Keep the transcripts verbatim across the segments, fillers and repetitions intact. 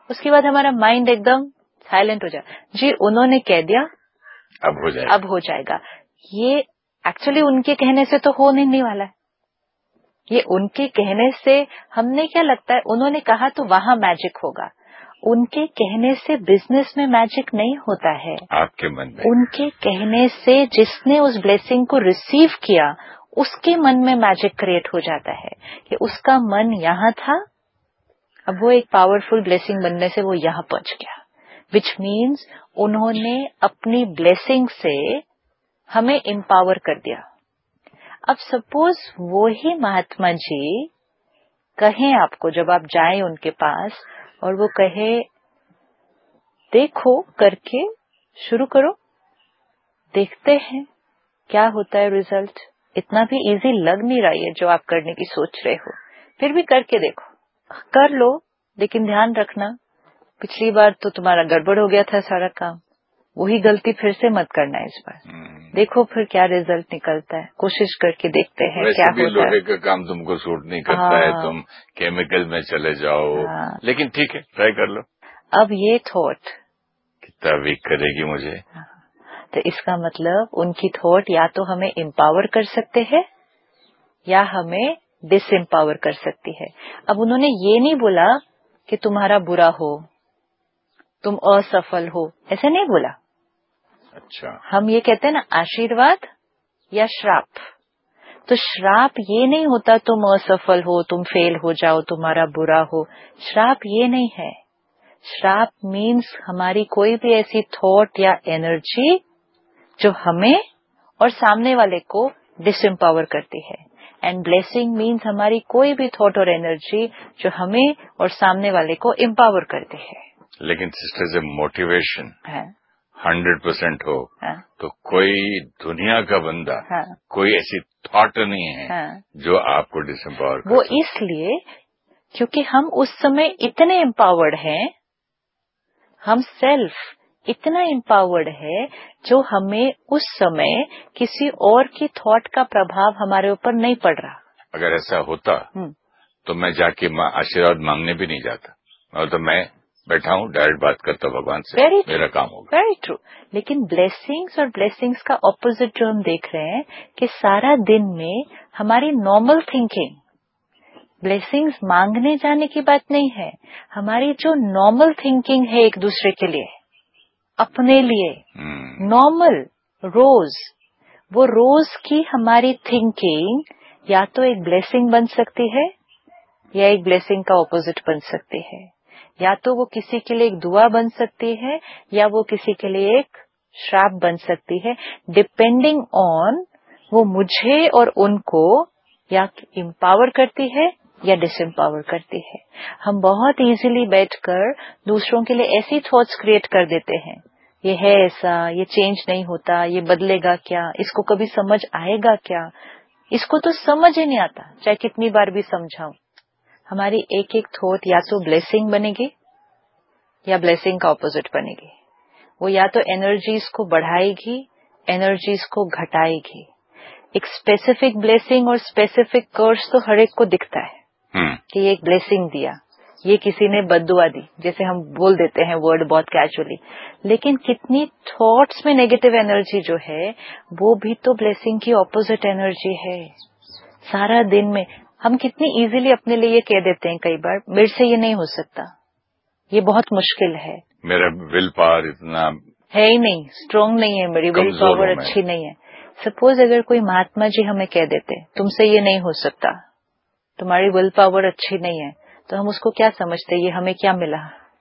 उसके बाद हमारा माइंड एकदम साइलेंट हो जाए, जी उन्होंने कह दिया अब हो जाएगा, अब हो जाएगा। ये एक्चुअली उनके कहने से तो हो नहीं वाला है। ये उनके कहने से हमने क्या लगता है, उन्होंने कहा तो वहां मैजिक होगा। उनके कहने से बिजनेस में मैजिक नहीं होता है, आपके मन में। उनके कहने से जिसने उस ब्लेसिंग को रिसीव किया उसके मन में मैजिक क्रिएट हो जाता है कि उसका मन यहाँ था, अब वो एक पावरफुल ब्लेसिंग बनने से वो यहाँ पहुंच गया, विच मीन्स उन्होंने अपनी ब्लेसिंग से हमें एम्पावर कर दिया। अब सपोज वो ही महात्मा जी कहें आपको, जब आप जाएं उनके पास और वो कहे देखो करके शुरू करो, देखते हैं क्या होता है रिजल्ट। इतना भी इजी लग नहीं रहा है जो आप करने की सोच रहे हो, फिर भी करके देखो, कर लो, लेकिन ध्यान रखना पिछली बार तो तुम्हारा गड़बड़ हो गया था सारा काम, वही गलती फिर से मत करना इस बार। देखो फिर क्या रिजल्ट निकलता है, कोशिश करके देखते हैं वैसे क्या भी होता लोहे है। का काम तुमको सूट नहीं करता है, तुम केमिकल में चले जाओ, लेकिन ठीक है ट्राई कर लो। अब ये थॉट कितना वीक करेगी मुझे, तो इसका मतलब उनकी थॉट या तो हमें एम्पावर कर सकते हैं या हमें डिसएम्पावर कर सकती है। अब उन्होंने ये नहीं बोला कि तुम्हारा बुरा हो, तुम असफल हो, ऐसे नहीं बोला। अच्छा, हम ये कहते हैं ना आशीर्वाद या श्राप, तो श्राप ये नहीं होता तुम असफल हो, तुम फेल हो जाओ, तुम्हारा बुरा हो। श्राप ये नहीं है। श्राप मीन्स हमारी कोई भी ऐसी थॉट या एनर्जी जो हमें और सामने वाले को डिसएम्पावर करती है, एंड ब्लेसिंग मीन्स हमारी कोई भी थॉट और एनर्जी जो हमें और सामने वाले को एम्पावर करती है। लेकिन सिस्टर से मोटिवेशन है हंड्रेड परसेंट हो, हाँ, तो कोई दुनिया का बंदा, हाँ, कोई ऐसी थॉट नहीं है हाँ, जो आपको डिसएम्पावर कर वो सकता। इसलिए क्योंकि हम उस समय इतने एम्पावर्ड हैं, हम सेल्फ इतना एम्पावर्ड है जो हमें उस समय किसी और की थॉट का प्रभाव हमारे ऊपर नहीं पड़ रहा। अगर ऐसा होता तो मैं जाके आशीर्वाद मांगने भी नहीं जाता, और तो मैं बैठा हूँ डायरेक्ट बात करता भगवान से, मेरा काम होगा। Very true. लेकिन ब्लेसिंग्स और ब्लेसिंग्स का ऑपोजिट जो हम देख रहे हैं कि सारा दिन में हमारी नॉर्मल थिंकिंग, ब्लेसिंग्स मांगने जाने की बात नहीं है, हमारी जो नॉर्मल थिंकिंग है एक दूसरे के लिए, अपने लिए, नॉर्मल रोज, वो रोज की हमारी थिंकिंग या तो एक ब्लेसिंग बन सकती है या एक ब्लेसिंग का ऑपोजिट बन सकती है। या तो वो किसी के लिए एक दुआ बन सकती है या वो किसी के लिए एक श्राप बन सकती है, डिपेंडिंग ऑन वो मुझे और उनको या एम्पावर करती है या डिसएम्पावर करती है। हम बहुत इजीली बैठकर दूसरों के लिए ऐसी थॉट्स क्रिएट कर देते हैं, ये है ऐसा, ये चेंज नहीं होता, ये बदलेगा क्या, इसको कभी समझ आएगा क्या। इसको तो समझ ही नहीं आता, चाहे कितनी बार भी समझाऊं। हमारी एक एक थॉट या तो ब्लेसिंग बनेगी या ब्लेसिंग का ऑपोजिट बनेगी। वो या तो एनर्जीज को बढ़ाएगी, एनर्जीज को घटाएगी। एक स्पेसिफिक ब्लेसिंग और स्पेसिफिक कर्स तो हर एक को दिखता है कि ये एक ब्लेसिंग दिया, ये किसी ने बद्दुआ दी, जैसे हम बोल देते हैं वर्ड बहुत कैजुअली, लेकिन कितनी थॉट्स में नेगेटिव एनर्जी जो है वो भी तो ब्लेसिंग की ऑपोजिट एनर्जी है। सारा दिन में हम कितनी इजीली अपने लिए ये कह देते हैं कई बार, मेरे से ये नहीं हो सकता, ये बहुत मुश्किल है, मेरा विल पावर इतना है ही नहीं, स्ट्रांग नहीं है, मेरी विल पावर अच्छी नहीं है। सपोज अगर कोई महात्मा जी हमें कह देते तुमसे ये नहीं हो सकता, तुम्हारी विल पावर अच्छी नहीं है, तो हम उसको क्या समझते, ये हमें क्या मिला,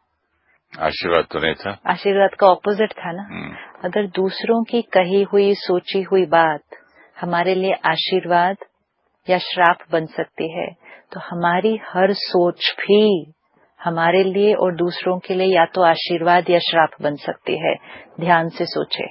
आशीर्वाद तो नहीं था, आशीर्वाद का ऑपोजिट था ना। अगर दूसरों की कही हुई सोची हुई बात हमारे लिए आशीर्वाद या श्राप बन सकती है, तो हमारी हर सोच भी हमारे लिए और दूसरों के लिए या तो आशीर्वाद या श्राप बन सकती है। ध्यान से सोचे,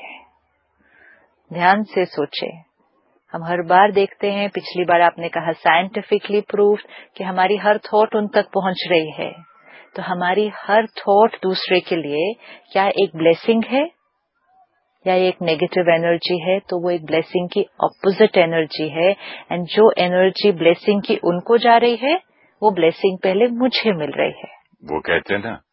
ध्यान से सोचे। हम हर बार देखते हैं, पिछली बार आपने कहा साइंटिफिकली प्रूफ कि हमारी हर थॉट उन तक पहुंच रही है, तो हमारी हर थॉट दूसरे के लिए क्या एक ब्लेसिंग है या एक नेगेटिव एनर्जी है, तो वो एक ब्लेसिंग की ऑपोजिट एनर्जी है। एंड जो एनर्जी ब्लेसिंग की उनको जा रही है वो ब्लेसिंग पहले मुझे मिल रही है। वो कहते हैं ना